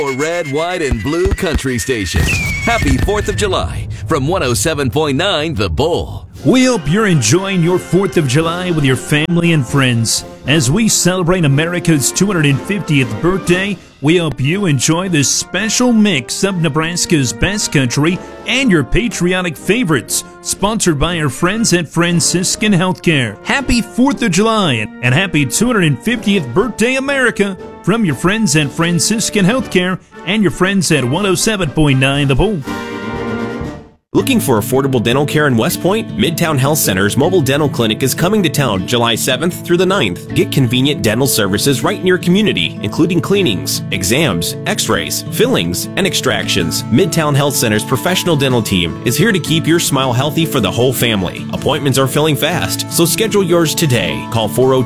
Or red, white, and blue country station. Happy 4th of July from 107.9 The Bull. We hope you're enjoying your 4th of July with your family and friends. As we celebrate America's 250th birthday, we hope you enjoy this special mix of Nebraska's best country and your patriotic favorites. Sponsored by our friends at Franciscan Healthcare. Happy 4th of July and happy 250th birthday, America, from your friends at Franciscan Healthcare and your friends at 107.9 The Bull. Looking for affordable dental care in West Point? Midtown Health Center's mobile dental clinic is coming to town July 7th through the 9th. Get convenient dental services right in your community, including cleanings, exams, x-rays, fillings, and extractions. Midtown Health Center's professional dental team is here to keep your smile healthy for the whole family. Appointments are filling fast, so schedule yours today. Call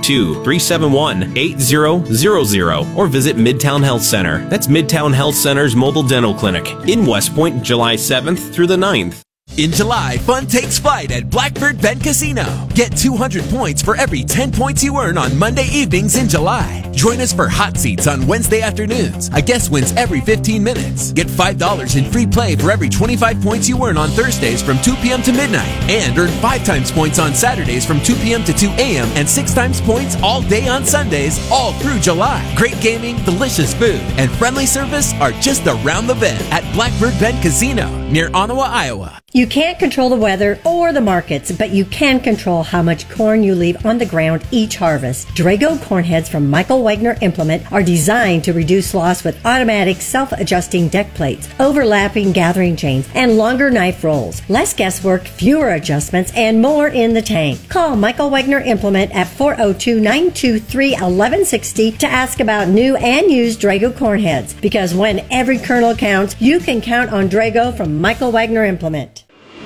402-371-8000 or visit Midtown Health Center. That's Midtown Health Center's mobile dental clinic in West Point, July 7th through the 9th. In July, fun takes flight at Blackbird Bend Casino. Get 200 points for every 10 points you earn on Monday evenings in July. Join us for hot seats on Wednesday afternoons. A guest wins every 15 minutes. Get $5 in free play for every 25 points you earn on Thursdays from 2 p.m. to midnight. And earn 5 times points on Saturdays from 2 p.m. to 2 a.m. and 6 times points all day on Sundays all through July. Great gaming, delicious food, and friendly service are just around the bend at Blackbird Bend Casino near Ottawa, Iowa. You can't control the weather or the markets, but you can control how much corn you leave on the ground each harvest. Drago corn heads from Michael Wagner Implement are designed to reduce loss with automatic self-adjusting deck plates, overlapping gathering chains, and longer knife rolls. Less guesswork, fewer adjustments, and more in the tank. Call Michael Wagner Implement at 402-923-1160 to ask about new and used Drago corn heads. Because when every kernel counts, you can count on Drago from Michael Wagner Implement.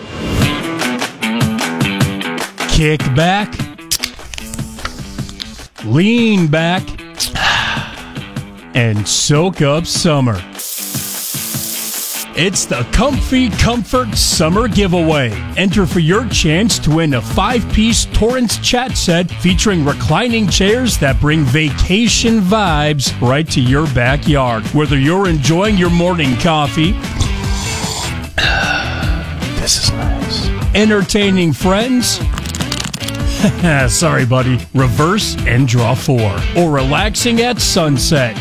Kick back, lean back, and soak up summer. It's the Comfy Comfort Summer Giveaway. Enter for your chance to win a 5-piece Torrance chat set featuring reclining chairs that bring vacation vibes right to your backyard. Whether you're enjoying your morning coffee, this is nice, entertaining friends, sorry, buddy. Reverse and draw 4. Or relaxing at sunset.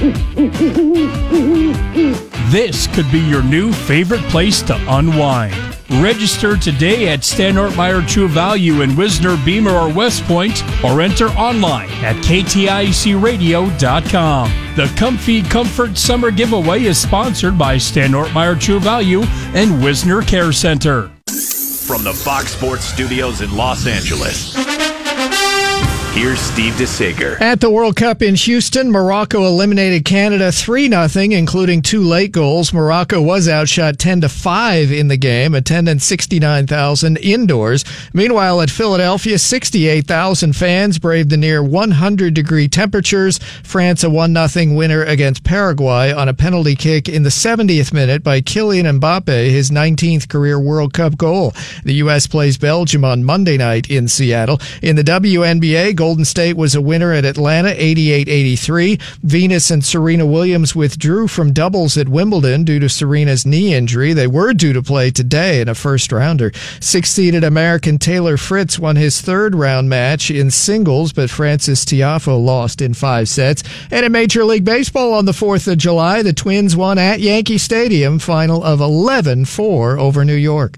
This could be your new favorite place to unwind. Register today at Stanort-Meyer True Value in Wisner, Beamer, or West Point, or enter online at KTICradio.com. The Comfy Comfort Summer Giveaway is sponsored by Stanort-Meyer True Value and Wisner Care Center. From the Fox Sports Studios in Los Angeles, here's Steve DeSager. At the World Cup in Houston, Morocco eliminated Canada 3-0, including 2 late goals. Morocco was outshot 10-5 in the game, attendance 69,000 indoors. Meanwhile, at Philadelphia, 68,000 fans braved the near 100-degree temperatures. France a 1-0 winner against Paraguay on a penalty kick in the 70th minute by Kylian Mbappe, his 19th career World Cup goal. The U.S. plays Belgium on Monday night in Seattle. In the WNBA, Golden State was a winner at Atlanta, 88-83. Venus and Serena Williams withdrew from doubles at Wimbledon due to Serena's knee injury. They were due to play today in a first-rounder. 6th-seeded American Taylor Fritz won his third-round match in singles, but Francis Tiafoe lost in 5 sets. And in Major League Baseball on the 4th of July, the Twins won at Yankee Stadium, final of 11-4 over New York.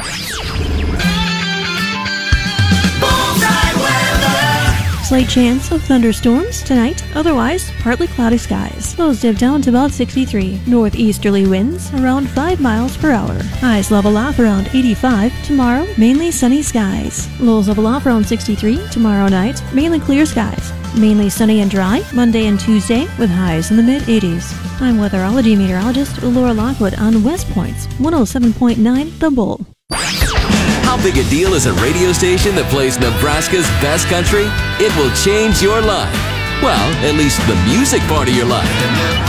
Slight chance of thunderstorms tonight, otherwise partly cloudy skies. Lows dip down to about 63. Northeasterly winds around 5 miles per hour. Highs level off around 85. Tomorrow, mainly sunny skies. Lows level off around 63. Tomorrow night, mainly clear skies. Mainly sunny and dry Monday and Tuesday with highs in the mid-80s. I'm weatherology meteorologist Laura Lockwood on West Point's 107.9 The Bull. How big a deal is a radio station that plays Nebraska's best country? It will change your life. Well, at least the music part of your life.